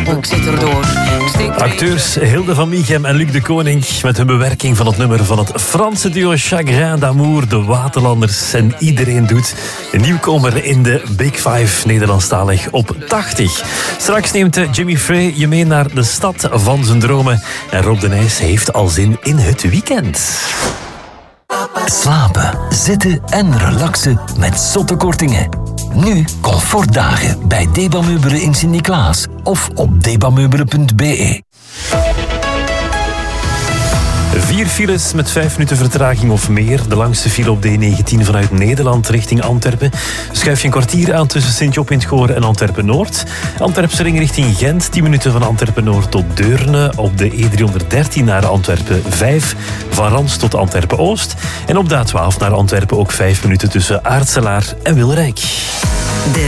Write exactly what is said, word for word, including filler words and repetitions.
ik zit erdoor. Acteurs Hilde van Mieghem en Luc de Koning met hun bewerking van het nummer van het Franse duo Chagrin d'Amour, de Waterlanders en Iedereen Doet. Een nieuwkomer in de Big Five, Nederlandstalig op tachtig. Straks neemt Jimmy Frey je mee naar de stad van zijn dromen. En Rob de Nijs heeft al zin in het weekend. Slapen, zitten en relaxen met zotte kortingen. Nu comfortdagen bij Deba Meubelen in Sint-Niklaas of op debameubelen punt b e. Vier files met vijf minuten vertraging of meer. De langste file op D negentien vanuit Nederland richting Antwerpen. Schuif je een kwartier aan tussen Sint-Job in het Goor en Antwerpen-Noord. Antwerpse ring richting Gent, tien minuten van Antwerpen-Noord tot Deurne. Op de E driehonderddertien naar Antwerpen vijf. Van Rans tot Antwerpen-Oost. En op de A twaalf naar Antwerpen ook vijf minuten tussen Aartselaar en Wilrijk. De